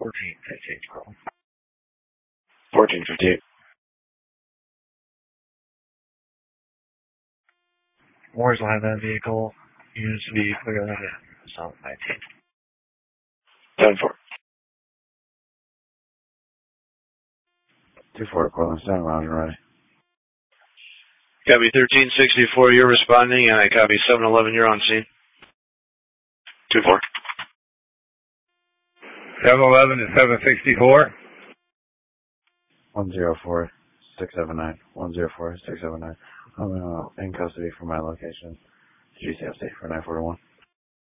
1458. 1458. Wars line that vehicle. Units to be clear of it. South 19. 10-4. 2-4 to Portland, stand around and ready. Copy 1364, you're responding, and I copy 711, you're on scene. 2-4. 711 to 764. 104 679. 104 679. I'm in custody for my location. GCFC for 941.